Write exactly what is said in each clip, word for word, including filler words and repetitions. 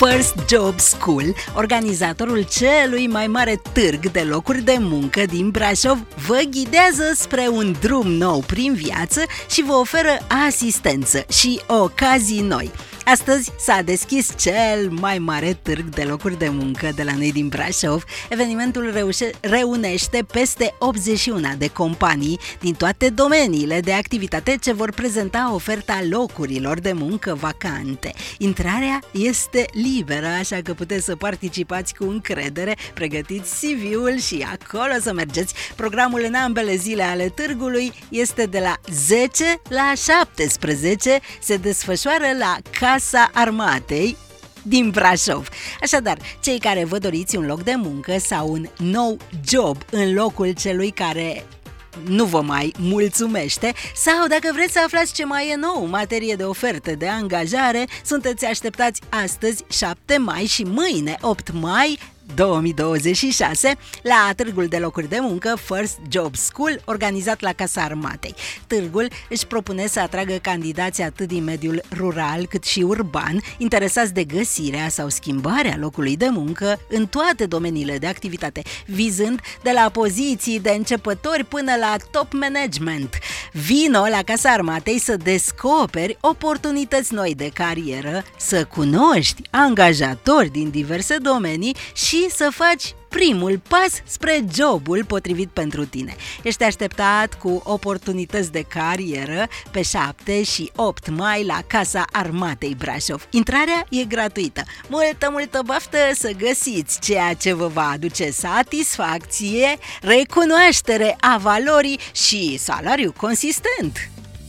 First Job School, organizatorul celui mai mare târg de locuri de muncă din Brașov, vă ghidează spre un drum nou prin viață și vă oferă asistență și ocazii noi. Astăzi s-a deschis cel mai mare târg de locuri de muncă de la noi din Brașov. Evenimentul reușe, reunește peste optzeci și unu de companii din toate domeniile de activitate ce vor prezenta oferta locurilor de muncă vacante. Intrarea este liberă, așa că puteți să participați cu încredere, pregătiți C V-ul și acolo să mergeți. Programul în ambele zile ale târgului este de la zece la șaptesprezece, se desfășoară la Casa Armatei din Brașov. Așadar, cei care vă doriți un loc de muncă sau un nou job în locul celui care nu vă mai mulțumește, sau dacă vreți să aflați ce mai e nou în materie de oferte de angajare, sunteți așteptați astăzi, șapte mai, și mâine, opt mai două mii douăzeci și șase, la târgul de locuri de muncă First Job School, organizat la Casa Armatei. Târgul își propune să atragă candidați atât din mediul rural cât și urban, interesați de găsirea sau schimbarea locului de muncă în toate domeniile de activitate, vizând de la poziții de începători până la top management. Vino la Casa Armatei să descoperi oportunități noi de carieră, să cunoști angajatori din diverse domenii și să faci primul pas spre jobul potrivit pentru tine. Ești așteptat cu oportunități de carieră pe șapte și opt mai la Casa Armatei Brașov. Intrarea e gratuită. Multă, multă baftă să găsiți ceea ce vă va aduce satisfacție, recunoaștere a valorii și salariu consistent.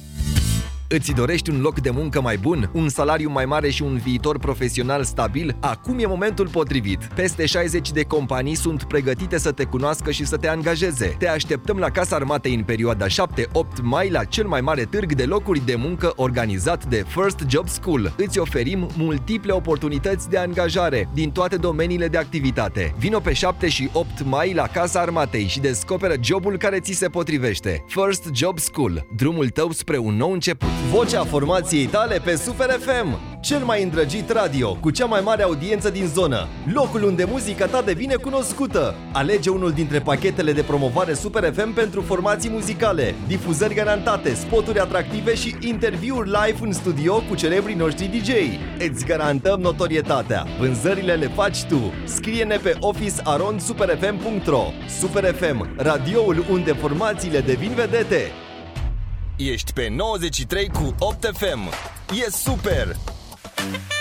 Îți dorești un loc de muncă mai bun, un salariu mai mare și un viitor profesional stabil? Acum e momentul potrivit. Peste șaizeci de companii sunt pregătite să te cunoască și să te angajeze. Te așteptăm la Casa Armatei în perioada șapte opt mai la cel mai mare târg de locuri de muncă organizat de First Job School. Îți oferim multiple oportunități de angajare din toate domeniile de activitate. Vino pe șapte și opt mai la Casa Armatei și descoperă jobul care ți se potrivește. First Job School, drumul tău spre un nou început. Vocea formației tale pe Super F M, cel mai îndrăgit radio cu cea mai mare audiență din zonă, locul unde muzica ta devine cunoscută. Alege unul dintre pachetele de promovare Super F M pentru formații muzicale, difuzări garantate, spoturi atractive și interviuri live în studio cu celebrii noștri D J. Îți garantăm notorietatea. Vânzările le faci tu. Scrie-ne pe office arond super f m punct r o. Super F M, radioul unde formațiile devin vedete. Ești pe nouăzeci și trei cu opt F M. E super!